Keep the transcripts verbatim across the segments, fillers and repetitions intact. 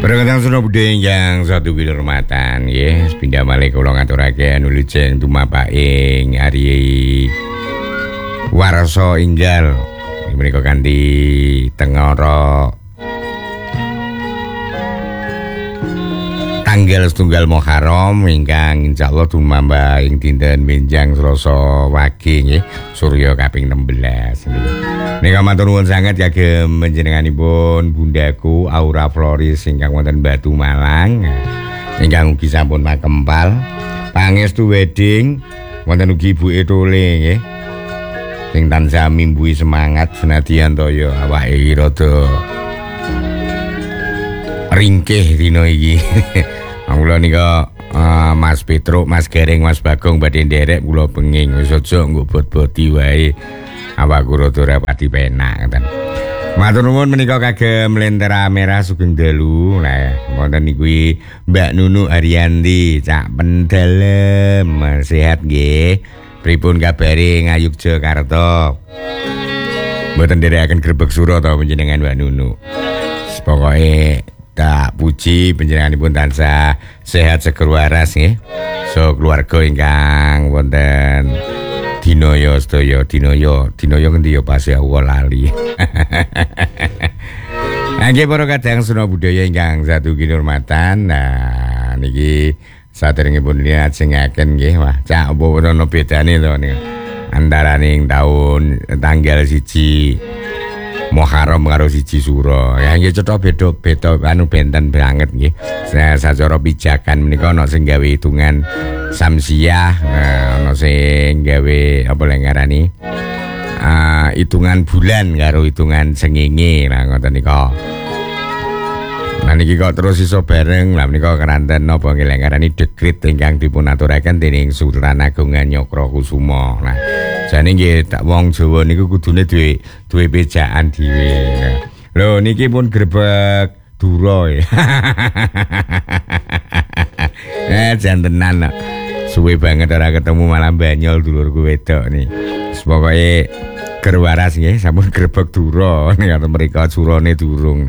Perkenalkan sudah budaya yang satu kehormatan ya, pindah malih kula ngaturaken wilujeng tumapaking Ari Warsa Enggal menika kanthi tengara tanggal setunggal Muharram ingkang insyaallah tumambah ing dinten benjang Selasa Wage nggih Surya kaping enam belas. Nika matur nuwun sanget kagem panjenenganipun bundaku Aura Floris ingkang wonten Batu Malang. Ingkang ugi sampun makempal pangestu wedding wonten ugi Ibuke Tole nggih. Sing tansah mimbui semangat senadyan toya awake rada ringkih dina iki. Kula nika uh, Mas Petro, Mas Gareng, Mas Bagong badhe nderek kula benging wis aja nggo bot-boti wae. Awakku rada rapati penak ngoten. Matur nuwun menika kagem Lentera Merah Sugeng Dalu. Lah wonten niku Mbak Nunu Haryanti, Cak Pendalem. Sehat nggih. Pripun kabare ngayuk Jakarta? Mboten nderekaken Grebeg Suro ta panjenengan Mbak Nunu. Pokoke tak puji panjenenganipun tansah sehat seger waras nggih. So keluarga ingkang wonten Dinoyo sedaya Dinoyo Dinoyo ngendi ya pas ya lali. Nggih para kadang suna budaya ingkang satu kinurmatan. Nah niki saderengipun lajengaken nggih wah cak apa ono bedane to niku antaraning taun tanggal siji Muharram karo siji Suro. Ya nggih cetha beda-beda anu benten banget nggih. Saya sacara pijakan menika ana sing gawe hitungan Samsiah, nah, ana sing gawe apa lek ngarani? Ah, hitungan bulan karo hitungan sengenge. Nah ngoten nika. Nah niki kok terus iso bareng lah menika keranten napa nggih lek ngarani dekrit ingkang dipun aturaken dening Sultan Agung Nyokrokusuma. Nah jane nggih tak wong Jawa niku kudune duwe duwe pejaan dhewe. Lho niki pun Grebeg Dura. Eh jan tenan kok. Suwe banget ora ketemu malah banyol dulurku wedok nih. Pokoke ger waras nggih sampun Grebeg Dura nek mriko surane durung.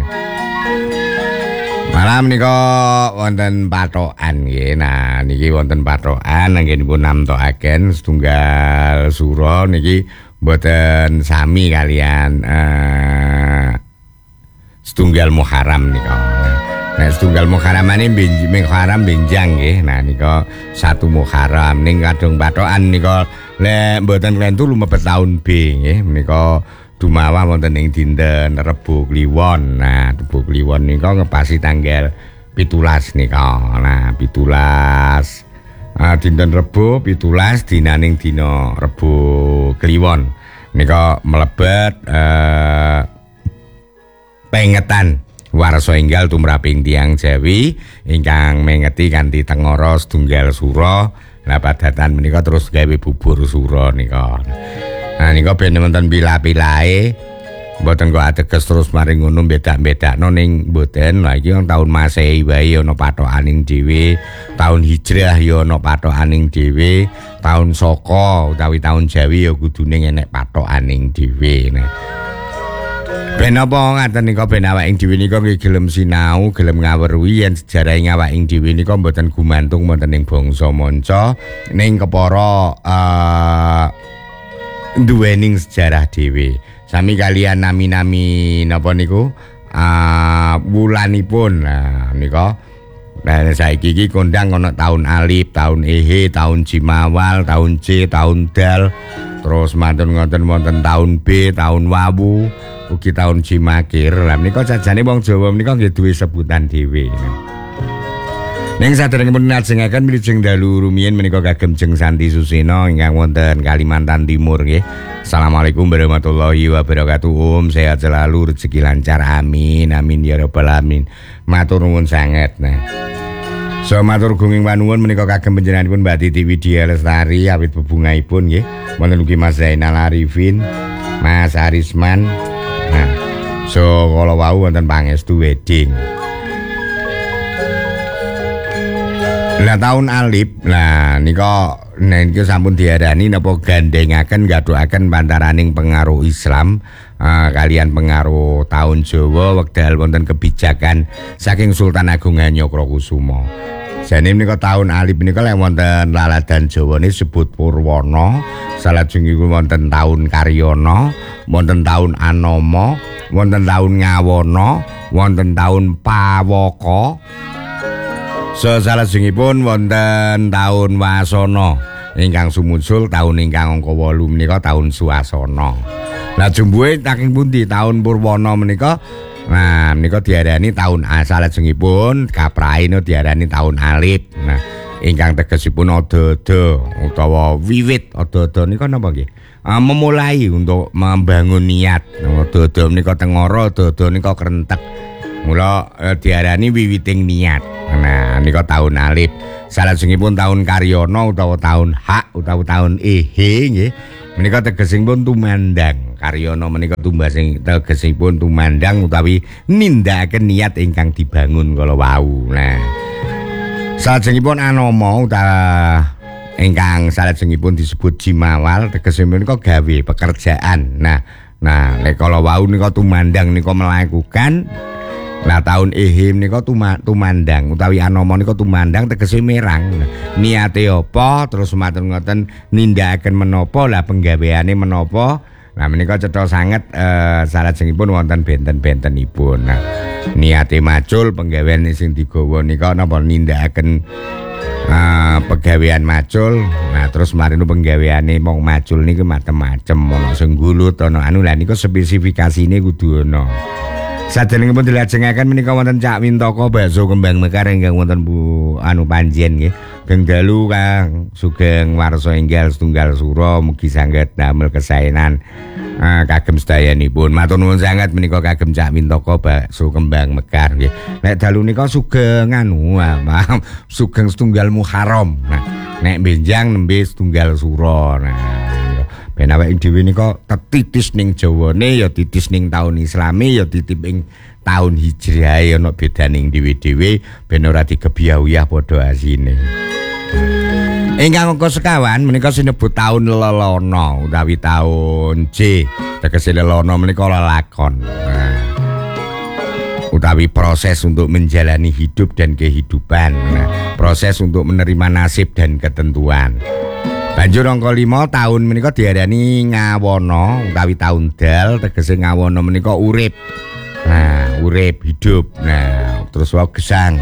Malam nika wonten patokan nggih. Nah niki wonten patokan anggenipun namtokaken setunggal sura niki mboten sami kalian uh, setunggal Muharram nika. Nah setunggal Muharram ini Muharram benjang nggih. Nah nika satu Muharram ning kadung patokan nika lek mboten klentu lumebet taun B nggih menika dumawa wonten ing dinten Rebo Kliwon. Nah, Rebo Kliwon nika ngepasi tanggal pitulas nika. Nah, pitulas uh, dinten Rebo pitulas dinaning dina Rebo Kliwon. Nika mlebet uh, pengetan Warsa Enggal tumraping tiyang Jawi ingkang mengeti kanthi tengara setunggal sura. Lah padatan menika terus gawe bubur sura nika. Nah nika ben wonten pila-pilae mboten kok ateges terus mari ngono bedak-bedakno ning mboten. Lah iki taun Masehi wae ana pathokaning dhewe, taun Hijrah ya ana pathokaning dhewe, taun Saka utawi taun Jawi ya kudune enek pathokaning dhewe. Nah ben apa ngaten nika ben awaking dhewe nika nggih gelem sinau, gelem ngaweruhi yen sejarahe awaking dhewe nika mboten gumantung wonten ing bangsa manca ning kepara uh, duwening sejarah dhewe. Sami kalian nami-nami napa niku uh, wulanipun. Nah nika nah saiki iki kondang ana taun Alif, taun Ehe, taun Jimawal, taun C, taun Dal. Terus mantun ngoten wonten taun B, taun Wawu, ugi taun Jimakir. Lah menika jajane wong Jawa menika nggih duwe sebutan dhewe. Ning saderengipun lajengaken wilujeng dalu rumiyin menika kagem Jeng Santi Suseno ingkang wonten Kalimantan Timur nggih. Assalamualaikum warahmatullahi wabarakatuh. Om sehat selalu, rezeki lancar, amin amin ya rabbal alamin. Matur nuwun sanget. Nah so matur gunging panuwun menika kagem panjenenganipun Mbak Titi Widya Lestari awit bebungahipun nggih. Wonten ugi Mas Zainal Arifin, Mas Arisman. Nah so kala wau wonten pangestu wedding. Nah taun alif lah nika niku sampun diarani napa gandhengaken nggadhukaken pantaraning pengaruh Islam uh, kalian pengaruh taun Jawa wekdal wonten kebijakan saking Sultan Agung Hanyokrokusumo. Jane menika taun alif menika lek wonten laladan Jawa niki disebut Purwana, salajengipun wonten taun Karyana, wonten taun Anama, wonten taun Ngawana, wonten taun Pawaka. Salajengipun wonten taun Wasana ingkang sumusul taun ingkang angka wolu menika taun Swasana. Lah jumbuhe saking pundi taun Purwana menika? Nah, menika diarani taun salajengipun kaprahe diarani taun alif. Nah, ingkang tegesipun ada-ada utawa wiwit ada-ada nika napa nggih? Uh, memulai untuk membangun niat. Ada-ada menika tengara, ada-ada nika krentek. Mula uh, diarani wiwiting niat. Nah, nika taun alif. Salajengipun taun Karyana utawa taun Hak utawa taun Ehe nggih. Menika tegesipun tumandang. Karyana menika tumbasing tegesipun tumandang utawi nindakaken niat ingkang dibangun kala wau. Nah, salajengipun Anama utawa ingkang salajengipun disebut Jimawal tegesipun menika gawe pekerjaan. Nah, nah lek kala wau nika tumandang nika melakukan. Nah taun Ehim nika tumandang utawi Anama nika tumandang tegese merang. Niate apa terus matur ngoten nindakaken menapa lah penggaweane menapa. Nah menika cetha sanget eh, salajengipun wonten benten-bentenipun. Nah niate macul penggawean sing digawa nika napa nindakaken eh, pegawean macul. Nah terus marino penggaweane mong macul niku macem-macem ana sing gulut ana anu lah niku spesifikasine kudu ana. Saderengipun dilajengaken menika wonten Cak Wintaka bakso kembang mekar ingkang wonten Bu anu panjen nggih. Geng dalu Kang Sugeng warsa enggal setunggal sura mugi saged damel kesaenan uh, kagem sedayanipun. Matur nuwun sanget menika kagem Cak Wintaka bakso kembang mekar nggih. Nek dalu nika sugeng anu ah, sugeng setunggal Muharram. Nah, nek benjang nembe setunggal sura. Nah, ben awake dhewe nika titis ning Jawane ya titis ning taun Islame ya titip ing taun Hijriah ana bedaning dhewe-dhewe ben ora digebyah-uyah padha asine. Ingkang angka sekawan menika sinebut taun Lelana utawi taun J. Tegese Lelana menika lelakon. Nah, utawi proses untuk menjalani hidup dan kehidupan. Nah, proses untuk menerima nasib dan ketentuan. Banjur angka lima tahun menika diarani Ngawana utawi taun Dal tegese Ngawana menika urip. Nah, urip hidup. Nah, terus wae gesang.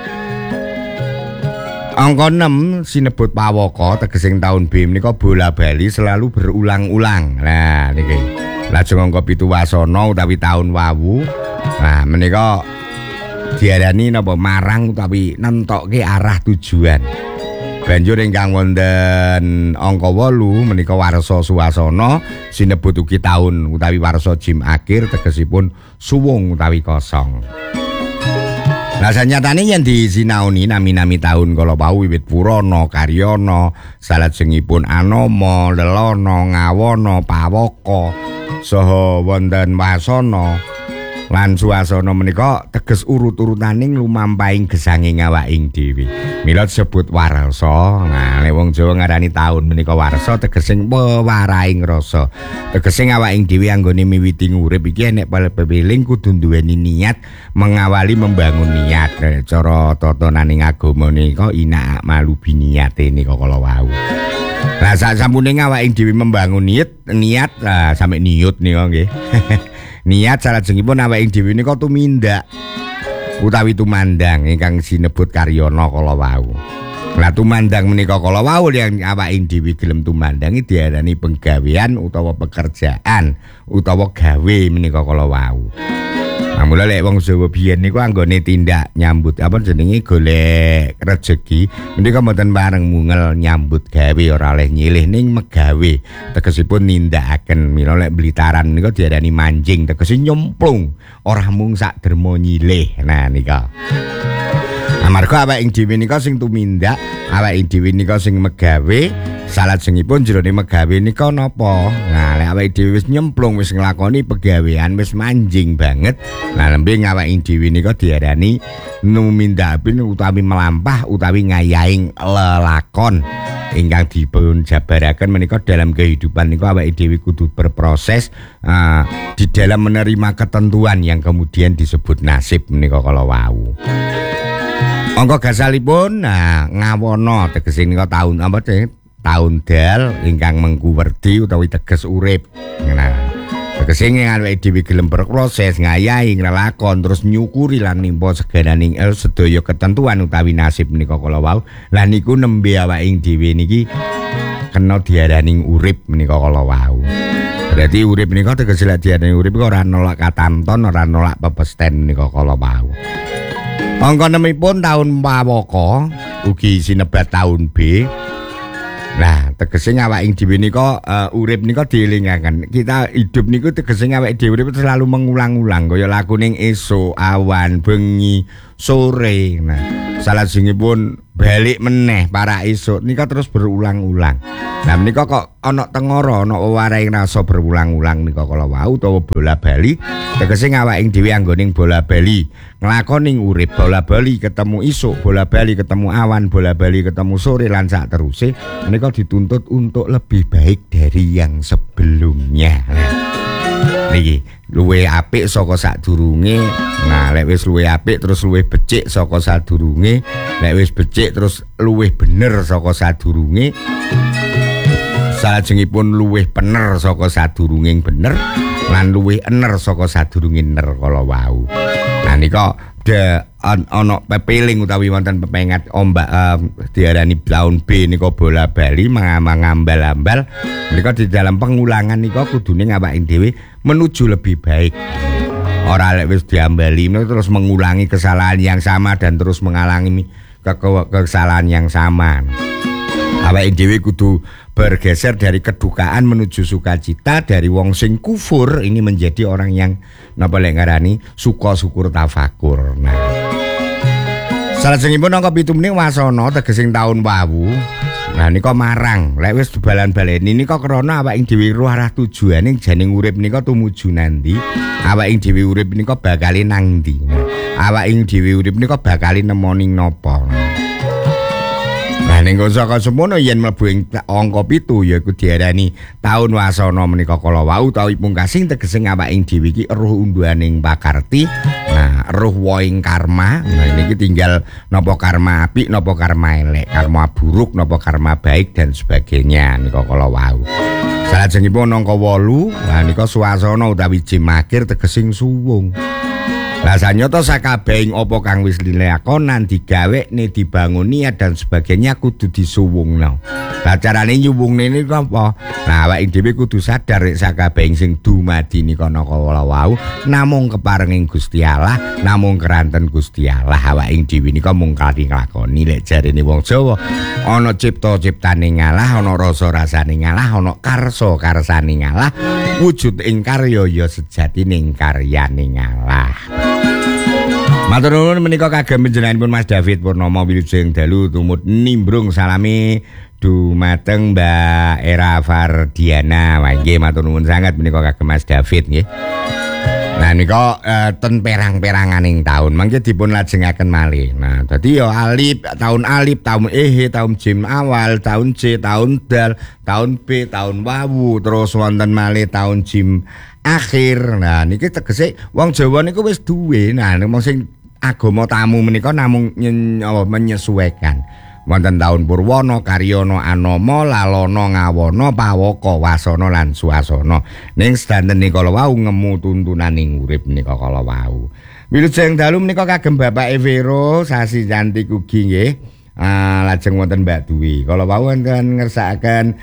Angka enam sinebut Pawaka tegese taun B menika bola bali selalu berulang-ulang. Nah, niki. Lajeng angka pitu Wasana utawi taun Wawu. Nah, menika diarani napa marang utawi nentokke arah tujuan. Banjur ingkang wonten angka wolu menika warsa Suwasana sinebut ugi taun utawi warsa Jim akhir tegesipun suwung utawi kosong. Lah sanyatane yen disinaoni nami-nami taun kala wau wiwit Purana, Karyana, salajengipun Anama, Lelana, Ngawana, Pawaka saha wonten Wasana lan Suwasana menika teges urut-urutaning lumampahing gesanging awaking dhewe. Mila disebut warsa. Nah, lek wong Jawa ngarani taun menika warsa tegesing pewaraing rasa. Tegesing awaking dhewe anggone miwiti urip iki nek pepiling kudu duweni niat mengawali membangun niat. Cara tataning agama nika ina malu biniyate nika kala wau. Lah sak sampune awaking dhewe membangun niat, niat lah sampe niut nika nggih. Niat salajengipun awake dhewe nika tumindak utawi tumandang ingkang sinebut Karyana kala wau. Lah tumandang menika kala wau yang awake dhewe gelem tumandang iki diarani penggawean utawa pekerjaan utawa gawe menika kala wau. Nah, mula lek wong Jawa biyen niku anggone tindak nyambut apa jenenge golek rejeki menika mboten bareng mungel nyambut gawe ora oleh nyilih ning megawe tegesipun nindakaken. Mila lek blitaran niku diarani manjing tegese nyemplung ora mung sak derma nyilih. Nah nika amarga awake dhewe nika sing tumindak awake dhewe nika sing megawe Salajengipun jerone megawe nika napa? Nah, lek awake dhewe wis nyemplung wis nglakoni pegawean wis manjing banget. Nah, lembe ngawake dhewe nika diarani numindapin utawi melampah utawi ngayaing lelakon ingkang dipun jabaraken menika dalam kehidupan niku awake dhewe kudu berproses uh, di dalam menerima ketentuan yang kemudian disebut nasib menika kala wau. Angka gasalipun nah ngawono tegese nika taun apa teh? Taun dal ingkang mengku werdi utawi teges urip. Nah, tegese awake dhewe gelem berproses ngayahi nglakon terus nyukuri lan nimpa segananing el sedaya ketentuan utawi nasib menika kala wau. Lah niku nembe awake dhewe niki kena diarani urip menika kala wau. Berarti urip menika tegese lek diarani urip ora nolak katanton, ora nolak pepesten menika kala wau. Angka nemipun taun Pawaka ugi sinebat taun B. Nah, tegese ngawake dhewe nika uh, urip nika dielingaken. Kita hidup niku tegese ngawake dhewe urip selalu mengulang-ulang kaya lakuning esuk, awan, bengi, sore. Nah, salajengipun balik meneh para esuk nika terus berulang-ulang. Nah, menika kok ana tengara, ana wewaring rasa berulang-ulang nika kala wau utawa bola-bali. Tegese ngawake dhewe anggoning bola-bali, nglakoning urip bola-bali ketemu isuk, bola-bali ketemu awan, bola-bali ketemu sore lan sak teruse. Menika dituntut untuk lebih baik dari yang sebelumnya. Nah, niki luwih apik saka sadurunge. Nah, lek wis luwih apik terus luwih becik saka sadurunge. Lek wis becik terus luwih bener saka sadurunge. Salajengipun luwih pener saka sadurunging bener lan luwih ener saka sadurunging ner kala wau. Nah nika de ana pepeling utawi wonten pepengat ombak uh, diarani taun B nika bola bali mangambal-ambal. Nika di dalam pengulangan nika kudune ngawake dhewe menuju lebih baik. Ora lek wis diambali terus mengulangi kesalahan yang sama dan terus mengalami kesalahan yang sama. Awake dhewe kudu bergeser dari kedukaan menuju sukacita, dari wong sing kufur ini menjadi orang yang napa lek ngarani suka syukur tafakur. Nah, salajengipun angka pitu menika wasana tegesing taun wawu. Nah nika marang, lek wis balan-baleni nika krana awake dhewe arah tujuane janing urip nika tumuju nandi. Awake dhewe urip nika bakal nang ndi. Awake dhewe urip nika bakal nemoni napa. Nah ning saka semono yen mlebu ing angka pitu yaiku diarani taun wasana menika kala wau utawi pungkasing tegesing awake dhewe iki roh unduhaning pakarti. Nah, roh woing karma. Nah niki tinggal napa karma apik napa karma elek, karma buruk napa karma baik dan sebagainya nika kala wau. Salajengipun angka wolu, nah nika swasana utawi jam akhir tegesing suwung. Lah sanyata sakabehing apa kang wis dilakonan digawekne dibanguni dan sebagainya kudu disuwungna. Lah carane nyuwungne niku apa? Nah awake dhewe kudu sadar nek sakabehing sing dumadi nika kala wau namung keparenging Gusti Allah, namung keranten Gusti Allah. Awake dhewe nika mung kali nglakoni lek jarene wong Jawa ana cipta-ciptane ngalah, ana rasa-rasane ngalah, ana karsa-karsane ngalah, wujud ing karya ya sejatine ing karyane ngalah. Matur nuwun menika kagem panjenenganipun Mas David Purnomo Wilujeng Dalu tumut nimbrung salami dumateng Mbak Era Fardiana. Wah nggih matur nuwun sanget menika kagem Mas David nggih. Nah nika uh, ten perang-peranganing taun mangke dipun lajengaken malih. Nah dadi ya alif, taun alif, taun ehe, taun jim awal, taun C, taun dal, taun B, taun wawu, terus wonten malih taun jim akhir. Nah niki tegese wong Jawa niku wis duwe. Nah nek sing agama tamu menika namung oh, menyesuaikan. Wonten taun Purwana, Karyana, Anama, Lalana, Ngawana, Pawaka, Wasana lan Swasana. Ning sedantene kala wau ngemu tuntunaning urip nika kala wau. Wilujeng Dalu menika kagem Bapak Evero Sasi Cantik ugi nggih. Ah lajeng wonten Mbak Dwi. Kala wau wonten ngersakaken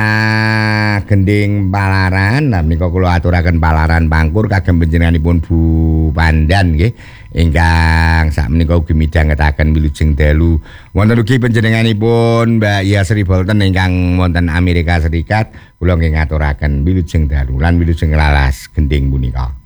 pagending palaran. Nah menika kula aturaken palaran pangkur kagem panjenenganipun Bu Pandan nggih. Ingkang sakmenika ugi midhangetaken Wilujeng Dalu. Wonten ugi panjenenganipun Mbak Yasri Bolton ingkang wonten Amerika Serikat. Kula nggih ngaturaken Wilujeng Dalu lan Wilujeng Lalas gending punika.